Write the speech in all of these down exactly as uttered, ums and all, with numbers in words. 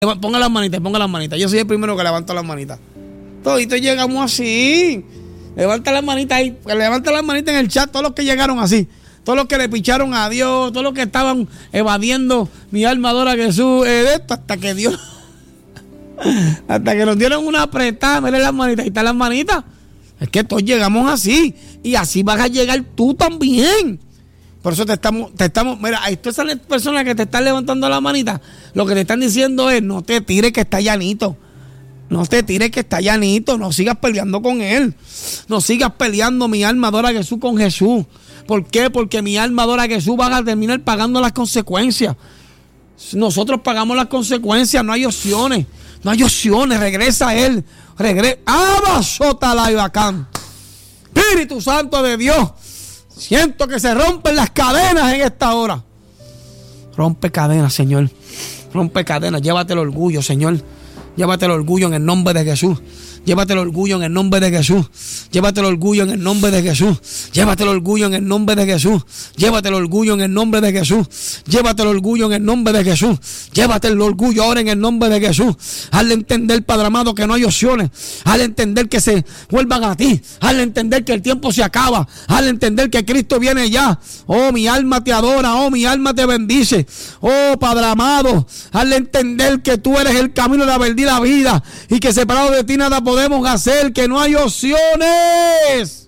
Ponga las manitas, ponga las manitas. Yo soy el primero que levanto las manitas. Toditos llegamos así. Levanta las manitas ahí. Levanta las manitas en el chat. Todos los que llegaron así. Todos los que le picharon a Dios. Todos los que estaban evadiendo mi alma adora a Jesús. Eh, de esto hasta que Dios. Hasta que nos dieron una apretada. Miren las manitas. Ahí están las manitas. Es que todos llegamos así. Y así vas a llegar tú también. Por eso te estamos, te estamos, mira, ahí todas esas personas que te están levantando la manita, lo que te están diciendo es, no te tires que está llanito. No te tires que está llanito. No sigas peleando con él. No sigas peleando, mi alma adora a Jesús, con Jesús. ¿Por qué? Porque mi alma adora a Jesús, va a terminar pagando las consecuencias. Nosotros pagamos las consecuencias, no hay opciones. No hay opciones, regresa a él. Regresa. ¡Abasota y bacán! Espíritu Santo de Dios. Siento que se rompen las cadenas en esta hora. Rompe cadenas, Señor. Rompe cadenas. Llévate el orgullo, Señor. Llévate el orgullo en el nombre de Jesús. Llévate el orgullo en el nombre de Jesús. Llévate el orgullo en el nombre de Jesús. Llévate el orgullo en el nombre de Jesús. Llévate el orgullo en el nombre de Jesús. Llévate el orgullo en el nombre de Jesús. Llévate el orgullo ahora en el nombre de Jesús. Hazle entender, Padre amado, que no hay opciones. Hazle entender que se vuelvan a ti. Hazle entender que el tiempo se acaba. Hazle entender que Cristo viene ya. Oh, mi alma te adora. Oh, mi alma te bendice. Oh, Padre amado, hazle entender que tú eres el camino, la verdad y la vida. Y que separado de ti nada podemos hacer, que no hay opciones.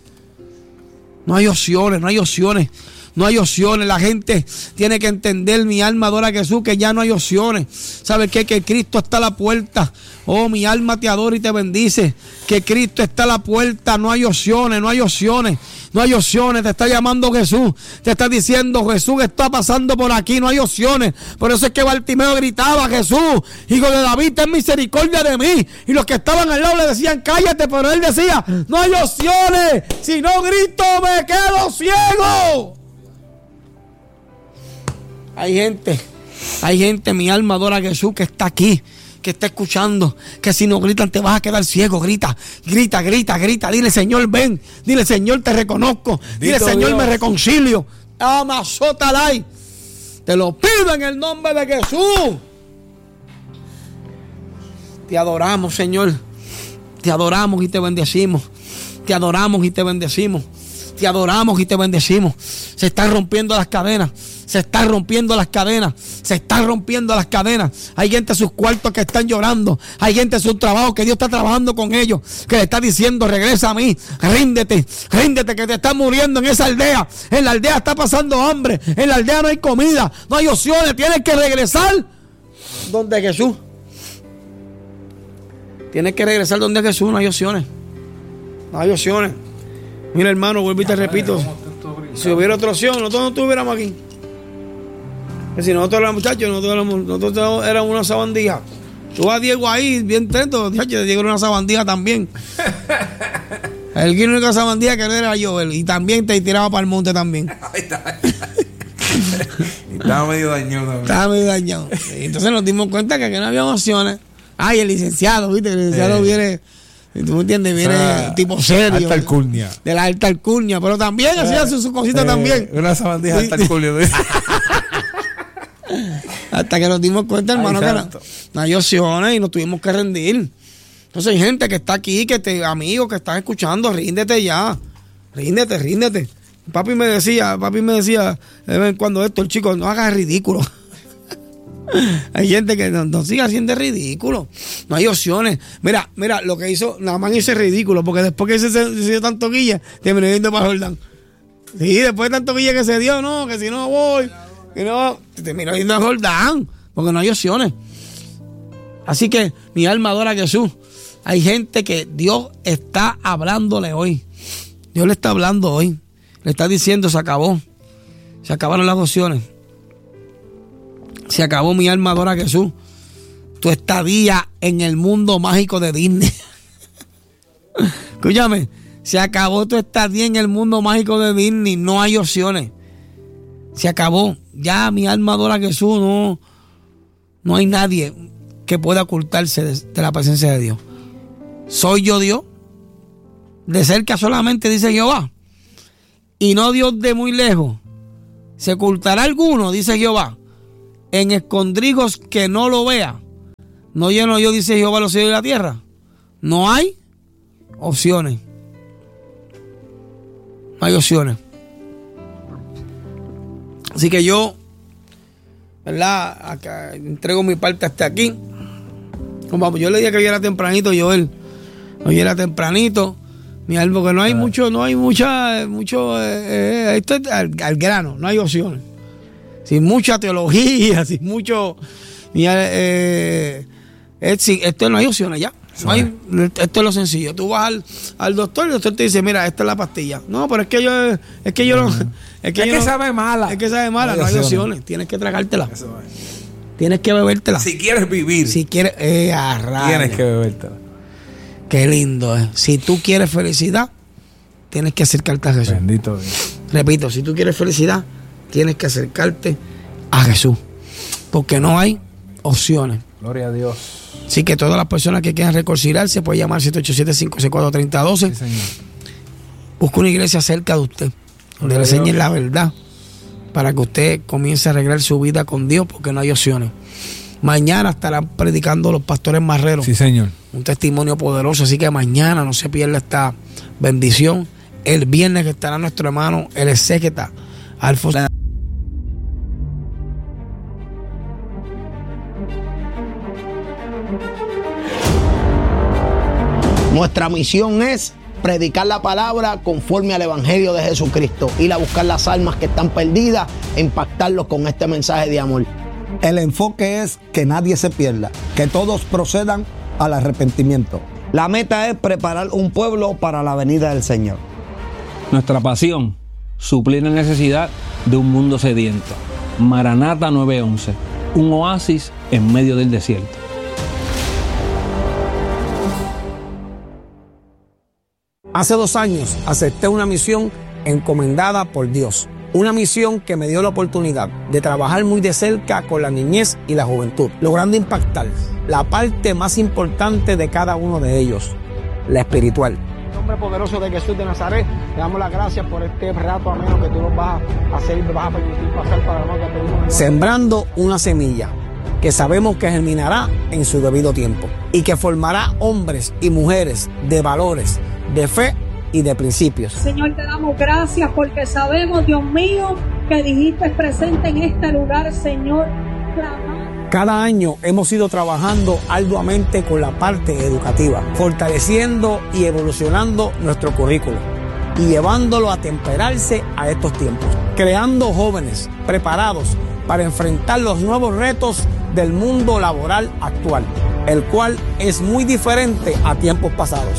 No hay opciones, no hay opciones. No hay opciones. La gente tiene que entender, mi alma adora a Jesús, que ya no hay opciones. ¿Sabes qué? Que Cristo está a la puerta. Oh, mi alma te adora y te bendice. Que Cristo está a la puerta. No hay opciones, no hay opciones. No hay opciones. Te está llamando Jesús. Te está diciendo, Jesús está pasando por aquí. No hay opciones. Por eso es que Bartimeo gritaba, Jesús, hijo de David, ten misericordia de mí. Y los que estaban al lado le decían, cállate. Pero él decía, no hay opciones. Si no grito, me quedo ciego. Hay gente, hay gente, mi alma adora a Jesús, que está aquí, que está escuchando, que si no gritan te vas a quedar ciego. Grita, grita, grita, grita. Dile, Señor, ven. Dile, Señor, te reconozco. Dile, Dito Señor, Dios, me reconcilio. Amazotalay. Te lo pido en el nombre de Jesús. Te adoramos, Señor. Te adoramos y te bendecimos. Te adoramos y te bendecimos. Te adoramos y te bendecimos. Se están rompiendo las cadenas. Se están rompiendo las cadenas. Se están rompiendo las cadenas. Hay gente en sus cuartos que están llorando. Hay gente en sus trabajos que Dios está trabajando con ellos, que le está diciendo, regresa a mí. Ríndete, ríndete, que te estás muriendo en esa aldea. En la aldea está pasando hambre. En la aldea no hay comida. No hay opciones. Tienes que regresar donde Jesús. Tienes que regresar donde Jesús. No hay opciones. No hay opciones. Mira, hermano, vuelvo y te repito. Si hubiera otra opción, nosotros no estuviéramos aquí. Que si nosotros éramos muchachos, nosotros éramos, nosotros éramos una sabandija. Tú vas a Diego ahí, bien atento, muchachos, Diego era una sabandija también. El que única sabandija que no era yo, él, y también te tiraba para el monte también. Estaba medio dañado también. Estaba medio dañado. Entonces nos dimos cuenta que aquí no había opciones. Ay, el licenciado, ¿viste? El licenciado eh. viene... ¿Tú me entiendes? Viene o sea, tipo serio. Alta alcurnia. De la alta alcurnia. Pero también hacía su, su cosita eh, también. Una sabandija alta alcurnia. Hasta que nos dimos cuenta, hermano, Ay, que no, no hay opciones y nos tuvimos que rendir. Entonces hay gente que está aquí, que te, amigos que están escuchando, ríndete ya. Ríndete, ríndete. Papi me decía, papi me decía, de vez en cuando esto, el chico, no hagas ridículo. Hay gente que no, no sigue haciendo ridículo. No hay opciones. Mira, mira, lo que hizo, nada más hice ridículo, porque después que se, se, se dio tanto guilla, terminó yendo para Jordán. Sí, después de tanto guilla que se dio, no, que si no voy, que no, terminó yendo a Jordán, porque no hay opciones. Así que mi alma adora a Jesús. Hay gente que Dios está hablándole hoy. Dios le está hablando hoy. Le está diciendo, se acabó. Se acabaron las opciones. Se acabó, mi alma adora a Jesús. Tu estadía en el mundo mágico de Disney. Escúchame, se acabó tu estadía en el mundo mágico de Disney. No hay opciones. Se acabó. Ya mi alma adora a Jesús. No, no hay nadie que pueda ocultarse de, de la presencia de Dios. ¿Soy yo Dios? De cerca solamente, dice Jehová. Y no Dios de muy lejos. ¿Se ocultará alguno? Dice Jehová. En escondrijos que no lo vea. No lleno yo, dice Jehová, los cielos y la tierra. No hay opciones. No hay opciones. Así que yo, ¿verdad? Acá, entrego mi parte hasta aquí. Como yo le dije que yo era tempranito, Joel. Hoy era tempranito. Mi algo que no hay mucho, no hay mucha, mucho, eh, eh, esto es al, al grano, no hay opciones. Sin mucha teología, sin mucho, eh, eh, sí, esto no hay opciones ya. No hay, esto es lo sencillo. Tú vas al, al doctor y el doctor te dice, mira, esta es la pastilla. No, pero es que yo, es que yo no, es que, es yo que no, sabe mala. Es que sabe mala, no hay, no hay opciones. opciones. Tienes que tragártela. Eso es. Tienes que bebértela. Si quieres vivir. Si quieres, eh, a rayos. Tienes que bebértela. Qué lindo, ¿eh? Si tú quieres felicidad, tienes que acercarte a Jesús. Bendito Dios. Repito, si tú quieres felicidad, tienes que acercarte a Jesús. Porque no hay opciones. Gloria a Dios. Así que todas las personas que quieran reconciliarse pueden llamar siete ocho siete, cinco seis cuatro, tres cero uno dos. Sí, busca una iglesia cerca de usted, donde le enseñen la verdad, para que usted comience a arreglar su vida con Dios, porque no hay opciones. Mañana estarán predicando los pastores marreros. Sí, señor. Un testimonio poderoso, así que mañana no se pierda esta bendición. El viernes que estará nuestro hermano el exégeta Alfonso. Nuestra misión es predicar la palabra conforme al evangelio de Jesucristo, ir a buscar las almas que están perdidas e impactarlos con este mensaje de amor. El enfoque es que nadie se pierda, que todos procedan al arrepentimiento. La meta es preparar un pueblo para la venida del Señor. Nuestra pasión, suplir la necesidad de un mundo sediento. Maranata nueve once, un oasis en medio del desierto. Hace dos años acepté una misión encomendada por Dios. Una misión que me dio la oportunidad de trabajar muy de cerca con la niñez y la juventud, logrando impactar la parte más importante de cada uno de ellos, la espiritual. En el nombre poderoso de Jesús de Nazaret, le damos las gracias por este rato ameno que tú nos vas a hacer y nos vas a permitir pasar para la nota. Sembrando una semilla que sabemos que germinará en su debido tiempo y que formará hombres y mujeres de valores, de fe y de principios. Señor, te damos gracias porque sabemos, Dios mío, que dijiste presente en este lugar, Señor. Clamar. Cada año hemos ido trabajando arduamente con la parte educativa, fortaleciendo y evolucionando nuestro currículo y llevándolo a temperarse a estos tiempos, creando jóvenes preparados para enfrentar los nuevos retos del mundo laboral actual, el cual es muy diferente a tiempos pasados.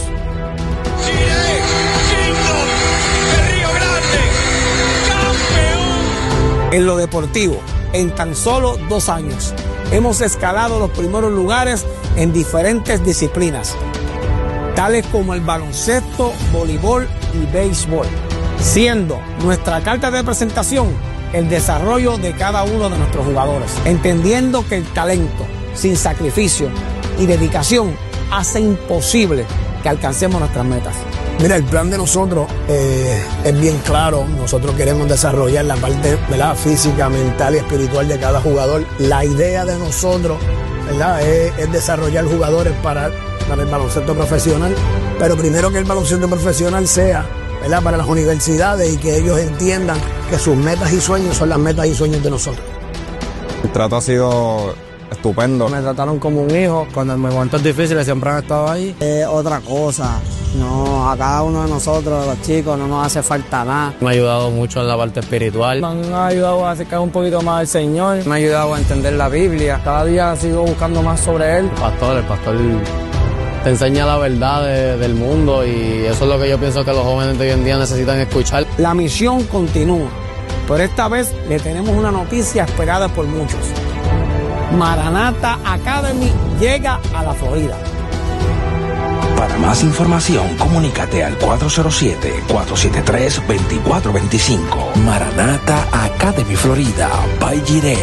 En lo deportivo, en tan solo dos años, hemos escalado los primeros lugares en diferentes disciplinas, tales como el baloncesto, voleibol y béisbol, siendo nuestra carta de presentación el desarrollo de cada uno de nuestros jugadores, entendiendo que el talento, sin sacrificio y dedicación, hace imposible que alcancemos nuestras metas. Mira, el plan de nosotros eh, es bien claro. Nosotros queremos desarrollar la parte, ¿verdad?, física, mental y espiritual de cada jugador. La idea de nosotros, ¿verdad?, es, es desarrollar jugadores para, para el baloncesto profesional, pero primero que el baloncesto profesional sea, ¿verdad?, para las universidades y que ellos entiendan que sus metas y sueños son las metas y sueños de nosotros. El trato ha sido estupendo. Me trataron como un hijo. Cuando en momentos difíciles siempre han estado ahí. Eh, otra cosa, no, a cada uno de nosotros, los chicos, no nos hace falta nada. Me ha ayudado mucho en la parte espiritual. Me han ayudado a acercar un poquito más al Señor. Me ha ayudado a entender la Biblia. Cada día sigo buscando más sobre Él. El pastor, el pastor te enseña la verdad de, del mundo, y eso es lo que yo pienso que los jóvenes de hoy en día necesitan escuchar. La misión continúa, pero esta vez le tenemos una noticia esperada por muchos. Maranata Academy llega a la Florida. Para más información, comunícate al cuatro cero siete, cuatro siete tres, dos cuatro dos cinco. Maranata Academy Florida, by Jireh.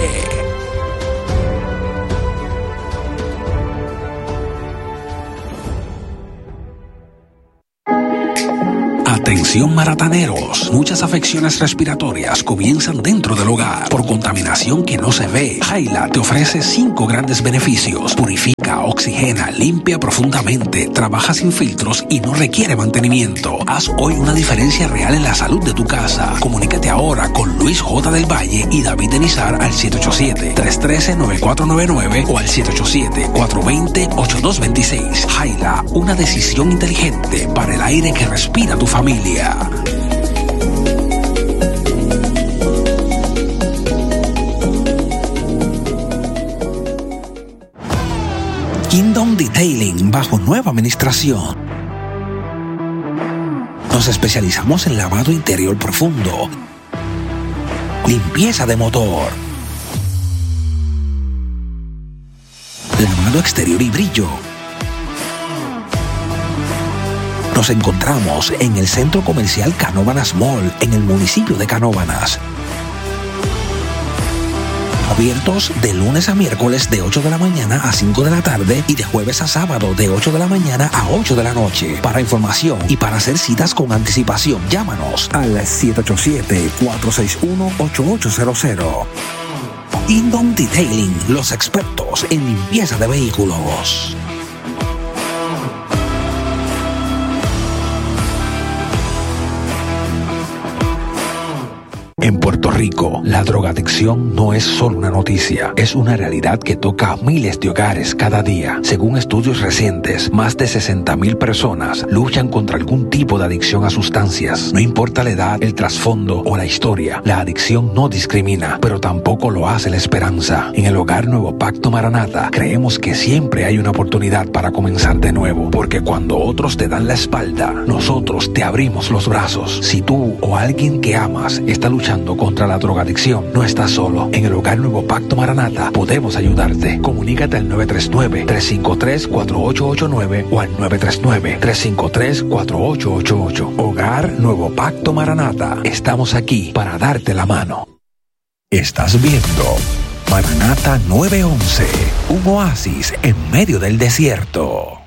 Atención marataneros, muchas afecciones respiratorias comienzan dentro del hogar por contaminación que no se ve. Jaila te ofrece cinco grandes beneficios. Purifica, oxigena, limpia profundamente, trabaja sin filtros y no requiere mantenimiento. Haz hoy una diferencia real en la salud de tu casa. Comunícate ahora con Luis J. del Valle y David Denizar al siete ocho siete, tres uno tres, nueve cuatro nueve nueve o al siete ocho siete, cuatro dos cero, ocho dos dos seis. Jaila, una decisión inteligente para el aire que respira tu familia. Kingdom Detailing bajo nueva administración. Nos especializamos en lavado interior profundo, limpieza de motor, lavado exterior y brillo. Nos encontramos en el Centro Comercial Canóvanas Mall, en el municipio de Canóvanas. Abiertos de lunes a miércoles de ocho de la mañana a cinco de la tarde y de jueves a sábado de ocho de la mañana a ocho de la noche. Para información y para hacer citas con anticipación, llámanos al siete ocho siete, cuatro seis uno, ocho ocho cero cero. Kingdom Detailing, los expertos en limpieza de vehículos. En Puerto Rico, la drogadicción no es solo una noticia, es una realidad que toca a miles de hogares cada día. Según estudios recientes, más de sesenta mil personas luchan contra algún tipo de adicción a sustancias. No importa la edad, el trasfondo o la historia, la adicción no discrimina, pero tampoco lo hace la esperanza. En el Hogar Nuevo Pacto Maranata, creemos que siempre hay una oportunidad para comenzar de nuevo, porque cuando otros te dan la espalda, nosotros te abrimos los brazos. Si tú o alguien que amas está luchando contra la drogadicción, no estás solo. En el Hogar Nuevo Pacto Maranata podemos ayudarte. Comunícate al nueve tres nueve, tres cinco tres, cuatro ocho ocho nueve o al nueve tres nueve, tres cinco tres, cuatro ocho ocho ocho. Hogar Nuevo Pacto Maranata. Estamos aquí para darte la mano. Estás viendo Maranata nueve once, un oasis en medio del desierto.